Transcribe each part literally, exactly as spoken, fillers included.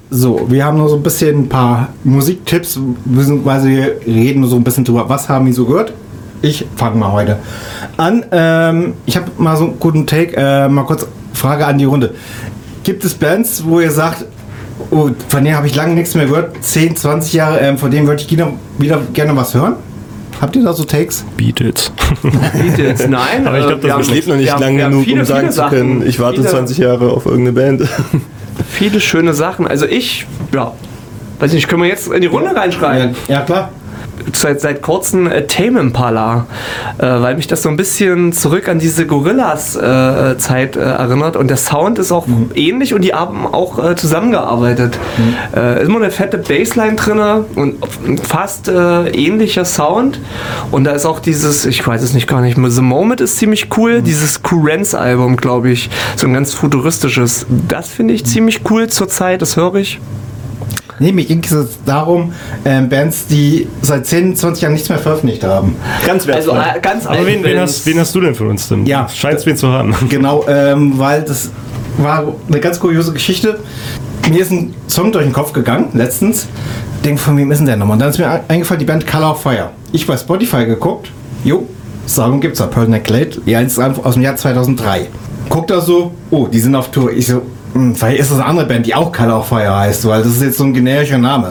So, wir haben nur so ein bisschen ein paar Musiktipps, beziehungsweise wir reden nur so ein bisschen drüber, was haben wir so gehört. Ich fange mal heute an. Ähm, ich habe mal so einen guten Take, äh, mal kurz Frage an die Runde. Gibt es Bands, wo ihr sagt, oh, von denen habe ich lange nichts mehr gehört, zehn, zwanzig Jahre, ähm, von denen würde ich wieder, wieder gerne was hören? Habt ihr da so Takes? Beatles. Beatles, nein. Aber ich glaube, das Ich lebe noch nicht lang genug, viele, um sagen zu können, ich warte viele, zwanzig Jahre auf irgendeine Band. Viele schöne Sachen. Also ich, ja, weiß nicht, können wir jetzt in die Runde reinschreiben? Ja, ja klar. Seit, seit kurzem äh, Tame Impala, äh, weil mich das so ein bisschen zurück an diese Gorillas-Zeit äh, äh, erinnert und der Sound ist auch mhm. ähnlich und die haben auch äh, zusammengearbeitet. Mhm. Äh, immer eine fette Bassline drin und fast äh, ähnlicher Sound und da ist auch dieses, ich weiß es nicht gar nicht, The Moment ist ziemlich cool, mhm. dieses Courants-Album, glaube ich, so ein ganz futuristisches, das finde ich mhm. ziemlich cool zur Zeit, das höre ich. Nee, mir ging es darum, ähm, Bands, die seit zehn, zwanzig Jahren nichts mehr veröffentlicht haben. Ganz wertvoll. Also, äh, ganz Aber wen, wen, hast, wen hast du denn von uns denn? Ja. Scheinst wen zu haben. Genau, ähm, weil das war eine ganz kuriose Geschichte. Mir ist ein Song durch den Kopf gegangen, letztens. Denk, von wem ist denn der nochmal? Und dann ist mir eingefallen, die Band Color of Fire. Ich bei Spotify geguckt. Jo, Song gibt's da, Pearl Necklate. Ja, ist aus dem Jahr zweitausenddrei. Guck da so, oh, die sind auf Tour. Ich so, vielleicht ist das eine andere Band, die auch Color of Fire heißt, weil das ist jetzt so ein generischer Name.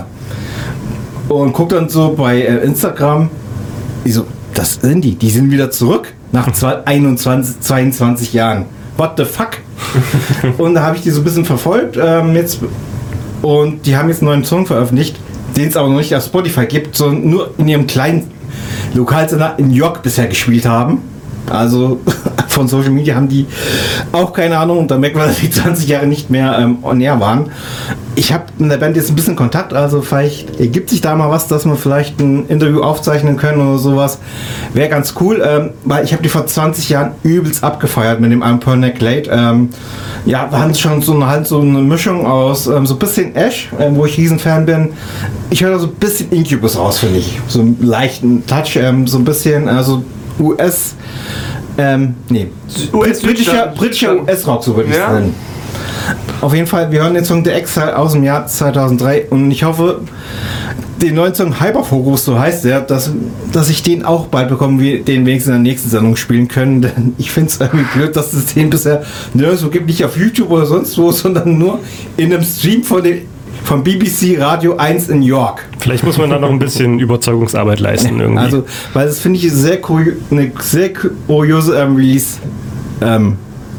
Und guck dann so bei äh, Instagram, ich so, das sind die, die sind wieder zurück nach einundzwanzig, zweiundzwanzig Jahren. What the fuck? Und da habe ich die so ein bisschen verfolgt ähm, jetzt, und die haben jetzt einen neuen Song veröffentlicht, den es aber noch nicht auf Spotify gibt, sondern nur in ihrem kleinen Lokalsender in New York bisher gespielt haben. Also von Social Media haben die auch keine Ahnung und dann merkt man, dass die zwanzig Jahre nicht mehr ähm, on air waren. Ich habe mit der Band jetzt ein bisschen Kontakt, also vielleicht ergibt sich da mal was, dass wir vielleicht ein Interview aufzeichnen können oder sowas. Wäre ganz cool, ähm, weil ich habe die vor zwanzig Jahren übelst abgefeiert mit dem Album Pearl Necklate. Ähm, ja, wir haben schon so eine, halt so eine Mischung aus ähm, so ein bisschen Ash, ähm, wo ich Riesenfan bin. Ich höre da so ein bisschen Incubus raus, finde ich. So einen leichten Touch, ähm, so ein bisschen, also U S, ähm, nee, britischer, britischer U S-Rock, so würde ich ja. sagen. Auf jeden Fall, wir hören den Song The Exile aus dem Jahr zweitausenddrei und ich hoffe, den neuen Song Hyperfocus, so heißt der, dass, dass ich den auch bald bekomme, wir den wenigstens in der nächsten Sendung spielen können, denn ich finde es irgendwie blöd, dass es den bisher nirgendwo gibt, nicht auf YouTube oder sonst wo, sondern nur in einem Stream von den vom B B C Radio eins in York. Vielleicht muss man da noch ein bisschen Überzeugungsarbeit leisten irgendwie. Also, weil das finde ich sehr kurio- eine sehr kuriose ähm, Release ähm,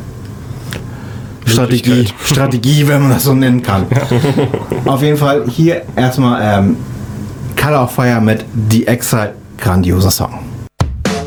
Strategie, Strategie, wenn man das so nennen kann. Ja. Auf jeden Fall hier erstmal ähm, Color of Fire mit The Exile, grandioser Song.